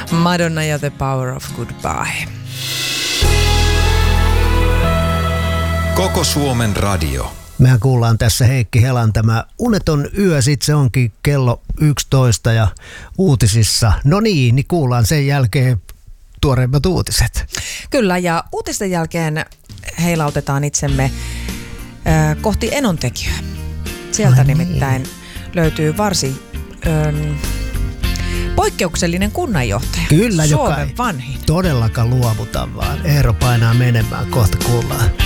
Madonna ja The Power of Goodbye. Koko Suomen radio. Mehän kuullaan tässä Heikki Helan tämä Uneton yö, sit se onkin kello 11 ja uutisissa. No niin kuullaan sen jälkeen tuoreimmat uutiset. Kyllä, ja uutisten jälkeen heilautetaan itsemme kohti Enontekiöä. Sieltä nimittäin löytyy varsin poikkeuksellinen kunnanjohtaja. Kyllä, Suomen joka ei vanhin. todellakaan luovuta, vaan Eero painaa menemään. Kohta kuullaan.